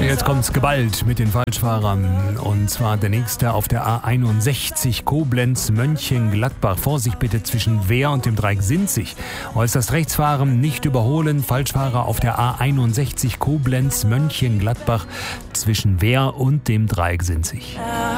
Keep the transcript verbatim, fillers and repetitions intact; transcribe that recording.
Jetzt kommt's geballt mit den Falschfahrern. Und zwar der nächste auf der A einundsechzig Koblenz-Mönchengladbach. Vorsicht bitte zwischen Wehr und dem Dreieck Sinzig. Äußerst rechts fahren, nicht überholen. Falschfahrer auf der A einundsechzig Koblenz-Mönchengladbach zwischen Wehr und dem Dreieck Sinzig.